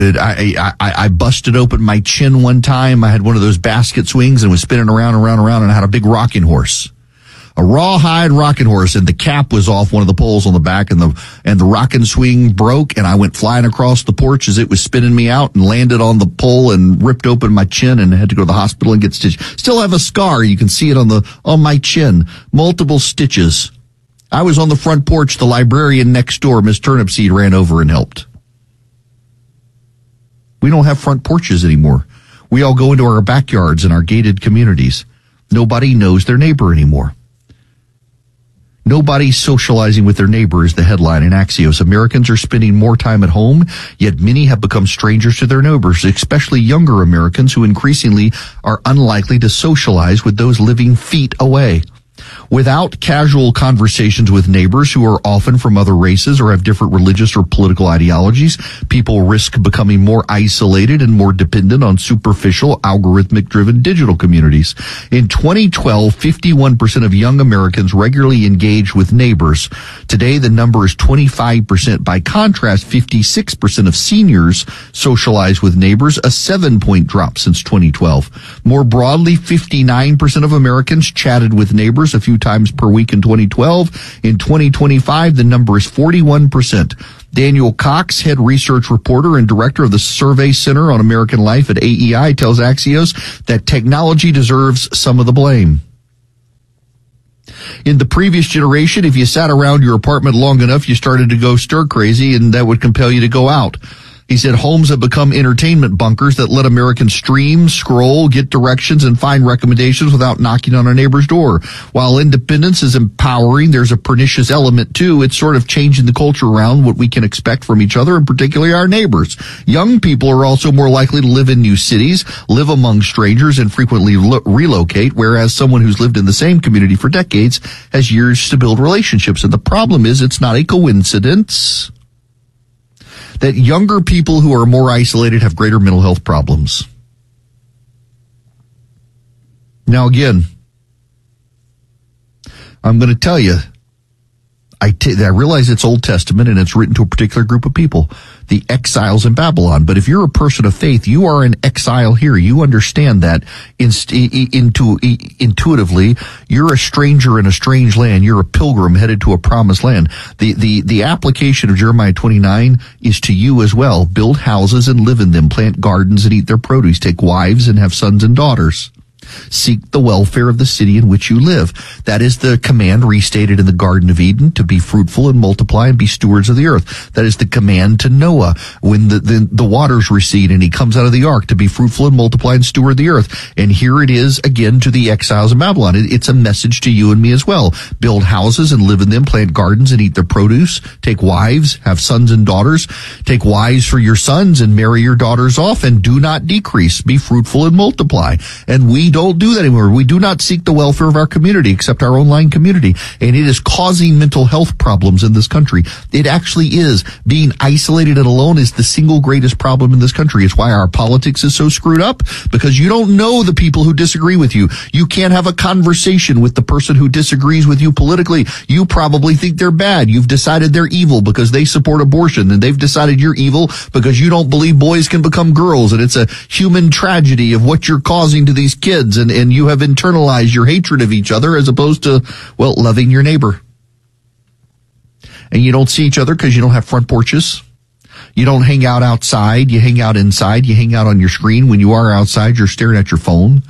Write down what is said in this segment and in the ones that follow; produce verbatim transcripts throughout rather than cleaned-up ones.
I, I, I busted open my chin one time. I had one of those basket swings and was spinning around and around and around, and I had a big rocking horse. A rawhide rocking horse, and the cap was off one of the poles on the back, and the and the rocking swing broke, and I went flying across the porch as it was spinning me out and landed on the pole and ripped open my chin and had to go to the hospital and get stitched. Still have a scar. You can see it on the on my chin. Multiple stitches. I was on the front porch. The librarian next door, Miss Turnipseed, ran over and helped. We don't have front porches anymore. We all go into our backyards and our gated communities. Nobody knows their neighbor anymore. Nobody socializing with their neighbor is the headline in Axios. Americans are spending more time at home, yet many have become strangers to their neighbors, especially younger Americans who increasingly are unlikely to socialize with those living feet away. Without casual conversations with neighbors who are often from other races or have different religious or political ideologies, people risk becoming more isolated and more dependent on superficial, algorithmic-driven digital communities. In twenty twelve, fifty-one percent of young Americans regularly engaged with neighbors. Today, the number is twenty-five percent. By contrast, fifty-six percent of seniors socialize with neighbors, a seven-point drop since twenty twelve. More broadly, fifty-nine percent of Americans chatted with neighbors a few times per week in twenty twelve. In twenty twenty-five, the number is forty-one percent. Daniel Cox, head research reporter and director of the Survey Center on American Life at A E I, tells Axios that technology deserves some of the blame. In the previous generation, if you sat around your apartment long enough, you started to go stir crazy, and that would compel you to go out. He said homes have become entertainment bunkers that let Americans stream, scroll, get directions, and find recommendations without knocking on a neighbor's door. While independence is empowering, there's a pernicious element too. It's sort of changing the culture around what we can expect from each other, and particularly our neighbors. Young people are also more likely to live in new cities, live among strangers, and frequently lo- relocate, whereas someone who's lived in the same community for decades has years to build relationships. And the problem is, it's not a coincidence that younger people who are more isolated have greater mental health problems. Now, again, I'm going to tell you, I, t- I realize it's Old Testament and it's written to a particular group of people, the exiles in Babylon. But if you're a person of faith, you are an exile here. You understand that inst- into, intuitively. You're a stranger in a strange land. You're a pilgrim headed to a promised land. The, the, the application of Jeremiah twenty-nine is to you as well. Build houses and live in them. Plant gardens and eat their produce. Take wives and have sons and daughters. Seek the welfare of the city in which you live. That is the command restated in the Garden of Eden, to be fruitful and multiply and be stewards of the earth. That is the command to Noah when the, the, the waters recede and he comes out of the ark, to be fruitful and multiply and steward the earth. And here it is again to the exiles of Babylon. It, it's a message to you and me as well. Build houses and live in them, plant gardens and eat their produce. Take wives, have sons and daughters. Take wives for your sons and marry your daughters off, and do not decrease. Be fruitful and multiply. And we don't do that anymore. We do not seek the welfare of our community except our online community. And it is causing mental health problems in this country. It actually is. Being isolated and alone is the single greatest problem in this country. It's why our politics is so screwed up, because you don't know the people who disagree with you. You can't have a conversation with the person who disagrees with you politically. You probably think they're bad. You've decided they're evil because they support abortion, and they've decided you're evil because you don't believe boys can become girls. And it's a human tragedy of what you're causing to these kids. And, and you have internalized your hatred of each other as opposed to, well, loving your neighbor. And you don't see each other because you don't have front porches. You don't hang out outside. You hang out inside. You hang out on your screen. When you are outside, you're staring at your phone.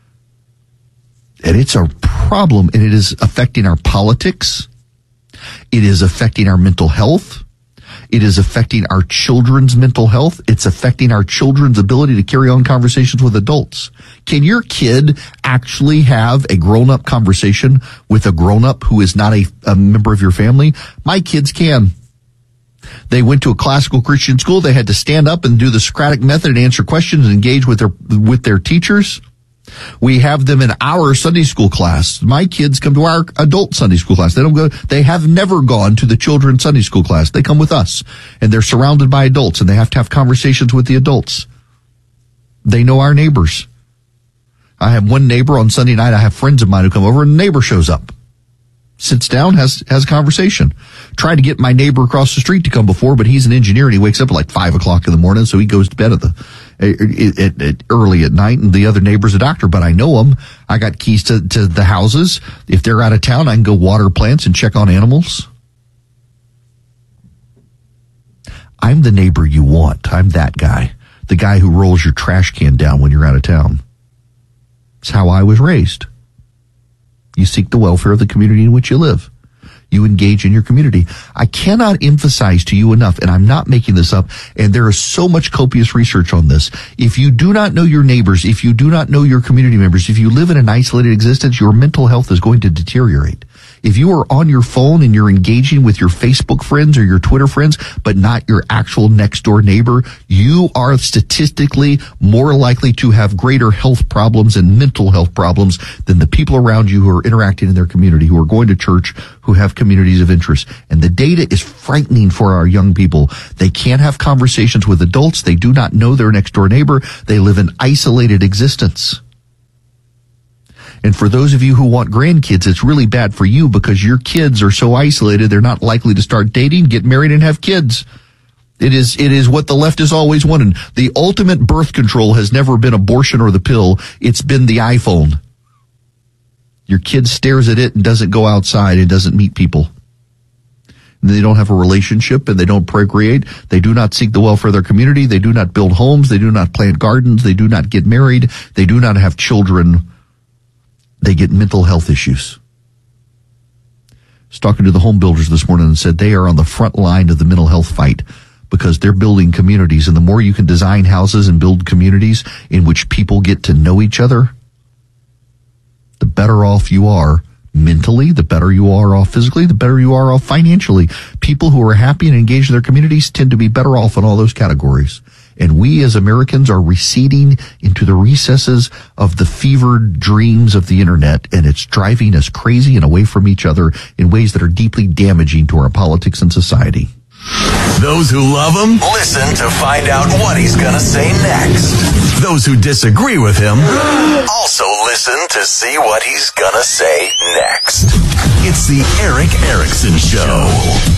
And it's a problem, and it is affecting our politics. It is affecting our mental health. It is affecting our children's mental health. It's affecting our children's ability to carry on conversations with adults. Can your kid actually have a grown-up conversation with a grown-up who is not a, a member of your family? My kids can. They went to a classical Christian school. They had to stand up and do the Socratic method and answer questions and engage with their with their teachers. We have them in our Sunday school class. My kids come to our adult Sunday school class. They don't go, they have never gone to the children's Sunday school class. They come with us, and they're surrounded by adults, and they have to have conversations with the adults. They know our neighbors. I have one neighbor on Sunday night. I have friends of mine who come over, and the neighbor shows up. Sits down, has has a conversation. Tried to get my neighbor across the street to come before, but he's an engineer and he wakes up at like five o'clock in the morning, so he goes to bed at the at, at, at early at night. And the other neighbor's a doctor, but I know him. I got keys to to the houses. If they're out of town, I can go water plants and check on animals. I'm the neighbor you want. I'm that guy, the guy who rolls your trash can down when you're out of town. It's how I was raised. You seek the welfare of the community in which you live. You engage in your community. I cannot emphasize to you enough, and I'm not making this up, and there is so much copious research on this. If you do not know your neighbors, if you do not know your community members, if you live in an isolated existence, your mental health is going to deteriorate. If you are on your phone and you're engaging with your Facebook friends or your Twitter friends, but not your actual next door neighbor, you are statistically more likely to have greater health problems and mental health problems than the people around you who are interacting in their community, who are going to church, who have communities of interest. And the data is frightening for our young people. They can't have conversations with adults. They do not know their next door neighbor. They live an isolated existence. And for those of you who want grandkids, it's really bad for you because your kids are so isolated, they're not likely to start dating, get married, and have kids. It is, it is what the left has always wanted. The ultimate birth control has never been abortion or the pill. It's been the iPhone. Your kid stares at it and doesn't go outside and doesn't meet people. They don't have a relationship and they don't procreate. They do not seek the welfare of their community. They do not build homes. They do not plant gardens. They do not get married. They do not have children. They get mental health issues. I was talking to the home builders this morning and said they are on the front line of the mental health fight because they're building communities. And the more you can design houses and build communities in which people get to know each other, the better off you are mentally, the better you are off physically, the better you are off financially. People who are happy and engaged in their communities tend to be better off in all those categories. And we as Americans are receding into the recesses of the fevered dreams of the internet, and it's driving us crazy and away from each other in ways that are deeply damaging to our politics and society. Those who love him, listen to find out what he's going to say next. Those who disagree with him, also listen to see what he's going to say next. It's the Erick Erickson Show.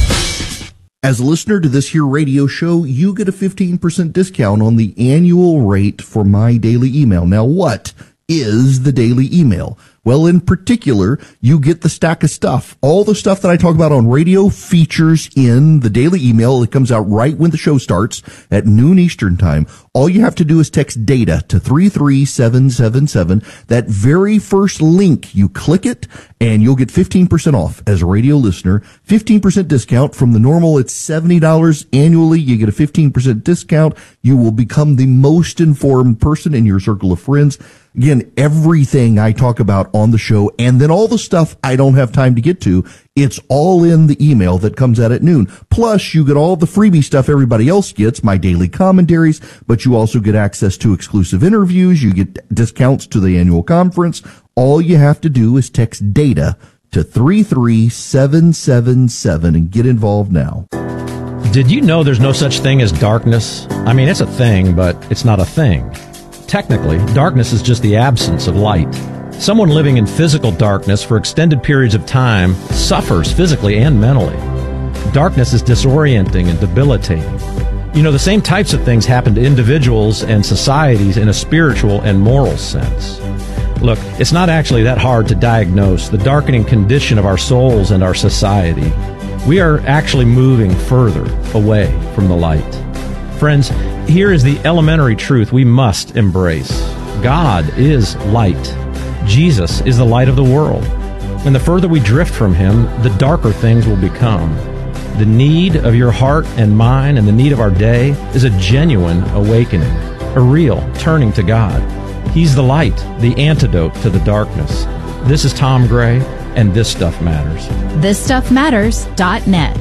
As a listener to this here radio show, you get a fifteen percent discount on the annual rate for my daily email. Now, what is the daily email? Well, in particular, you get the stack of stuff. All the stuff that I talk about on radio features in the daily email. It comes out right when the show starts at noon Eastern time. All you have to do is text DATA to three three seven seven seven. That very first link, you click it, and you'll get fifteen percent off as a radio listener. fifteen percent discount from the normal. It's seventy dollars annually. You get a fifteen percent discount. You will become the most informed person in your circle of friends. Again, everything I talk about on the show, and then all the stuff I don't have time to get to, it's all in the email that comes out at noon. Plus, you get all the freebie stuff everybody else gets, my daily commentaries, but you also get access to exclusive interviews. You get discounts to the annual conference. All you have to do is text DATA to three three seven seven seven and get involved now. Did you know there's no such thing as darkness? I mean, it's a thing, but it's not a thing. Technically, darkness is just the absence of light. Someone living in physical darkness for extended periods of time suffers physically and mentally. Darkness is disorienting and debilitating. You know, the same types of things happen to individuals and societies in a spiritual and moral sense. Look, it's not actually that hard to diagnose the darkening condition of our souls and our society. We are actually moving further away from the light. Friends, here is the elementary truth we must embrace. God is light. Jesus is the light of the world. And the further we drift from Him, the darker things will become. The need of your heart and mine and the need of our day is a genuine awakening, a real turning to God. He's the light, the antidote to the darkness. This is Tom Gray, and This Stuff Matters. this stuff matters dot net.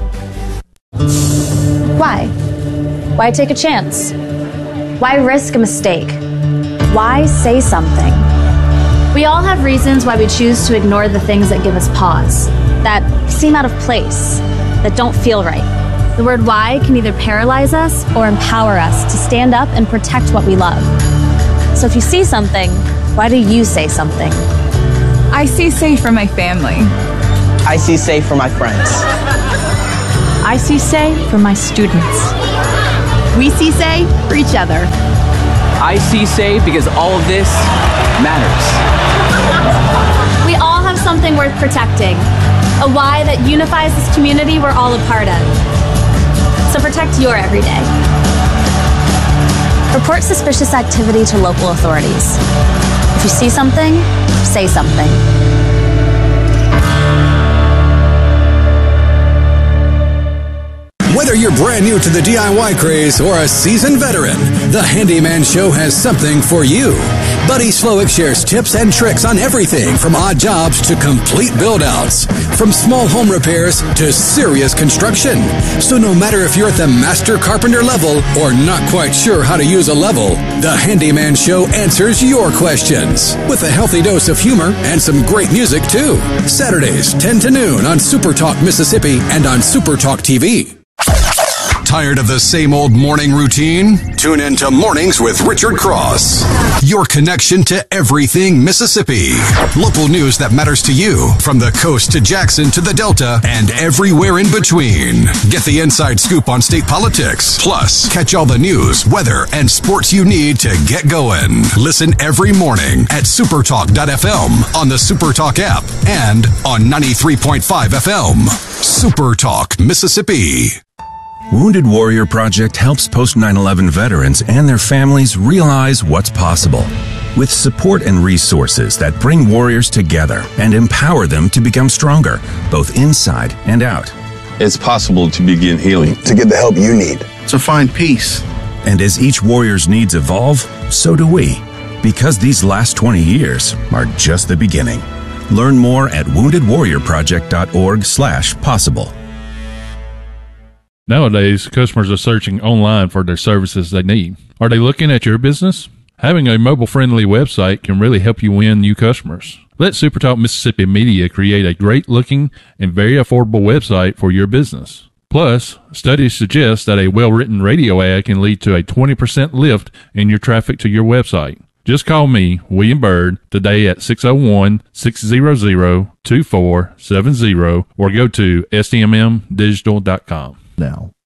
Why? Why take a chance? Why risk a mistake? Why say something? We all have reasons why we choose to ignore the things that give us pause, that seem out of place, that don't feel right. The word why can either paralyze us or empower us to stand up and protect what we love. So if you see something, why do you say something? I see safe for my family. I see SAFE for my friends. I see SAY for my students. We see SAY for each other. I see SAFE because all of this matters. We all have something worth protecting, a why that unifies this community we're all a part of. So protect your everyday. Report suspicious activity to local authorities. If you see something, say something. Whether you're brand new to the D I Y craze or a seasoned veteran, the Handyman Show has something for you. Buddy Slowick shares tips and tricks on everything from odd jobs to complete build-outs, from small home repairs to serious construction. So no matter if you're at the master carpenter level or not quite sure how to use a level, the Handyman Show answers your questions with a healthy dose of humor and some great music too. Saturdays, ten to noon on Super Talk Mississippi and on Super Talk T V. Tired of the same old morning routine? Tune in to Mornings with Richard Cross. Your connection to everything Mississippi. Local news that matters to you, from the coast to Jackson to the Delta and everywhere in between. Get the inside scoop on state politics. Plus, catch all the news, weather, and sports you need to get going. Listen every morning at supertalk dot f m, on the Supertalk app, and on ninety-three point five F M. Supertalk, Mississippi. Wounded Warrior Project helps post nine eleven veterans and their families realize what's possible. With support and resources that bring warriors together and empower them to become stronger, both inside and out. It's possible to begin healing. To get the help you need. To find peace. And as each warrior's needs evolve, so do we. Because these last twenty years are just the beginning. Learn more at wounded warrior project dot org slash possible. Nowadays, customers are searching online for their services they need. Are they looking at your business? Having a mobile-friendly website can really help you win new customers. Let SuperTalk Mississippi Media create a great-looking and very affordable website for your business. Plus, studies suggest that a well-written radio ad can lead to a twenty percent lift in your traffic to your website. Just call me, William Byrd, today at six oh one, six hundred, two four seven zero or go to S D M M digital dot com. Now,